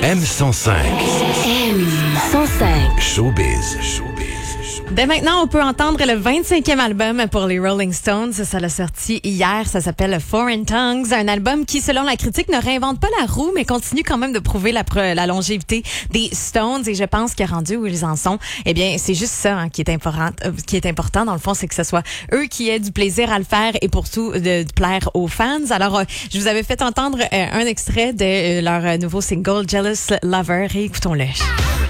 M105. M105. Showbiz. Dès maintenant, on peut entendre le 25e album pour les Rolling Stones. Ça l'a sorti hier. Ça s'appelle Foreign Tongues. Un album qui, selon la critique, ne réinvente pas la roue, mais continue quand même de prouver la longévité des Stones. Et je pense que rendu où ils en sont, eh bien, c'est juste ça qui est important. Dans le fond, c'est que ce soit eux qui aient du plaisir à le faire et pour tout de plaire aux fans. Alors, je vous avais fait entendre un extrait de leur nouveau single Jealous Lover. Écoutons-le.